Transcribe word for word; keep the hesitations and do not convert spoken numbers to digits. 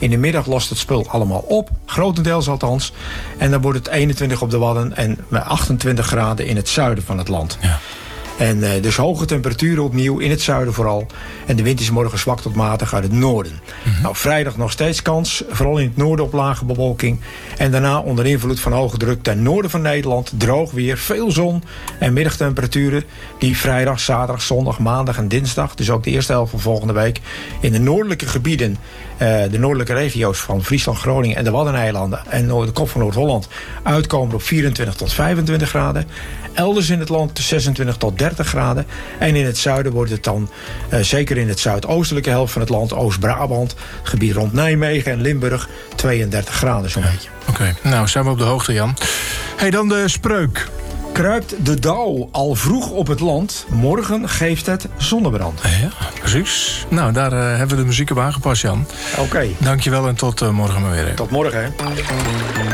In de middag lost het spul allemaal op, grotendeels althans. En dan wordt het eenentwintig op de Wadden en achtentwintig graden in het zuiden van het land. Ja. En uh, dus hoge temperaturen opnieuw, in het zuiden vooral. En de wind is morgen zwak tot matig uit het noorden. Mm-hmm. Nou, vrijdag nog steeds kans, vooral in het noorden op lage bewolking. En daarna onder invloed van hoge druk ten noorden van Nederland. Droog weer, veel zon en middagtemperaturen die vrijdag, zaterdag, zondag, maandag en dinsdag, dus ook de eerste helft van volgende week, in de noordelijke gebieden, uh, de noordelijke regio's van Friesland, Groningen en de Waddeneilanden en de kop van Noord-Holland uitkomen op vierentwintig tot vijfentwintig graden. Elders in het land zesentwintig tot dertig graden. En in het zuiden wordt het dan, uh, zeker in het zuidoostelijke helft van het land, Oost-Brabant, gebied rond Nijmegen en Limburg, tweeëndertig graden zo'n beetje. Oké, okay. Nou zijn we op de hoogte, Jan. Hey, dan de spreuk. Kruipt de dauw al vroeg op het land, morgen geeft het zonnebrand. Ja, precies. Nou, daar uh, hebben we de muziek op aangepast, Jan. Oké. Okay. Dankjewel en tot uh, morgen maar weer. Tot morgen, hè.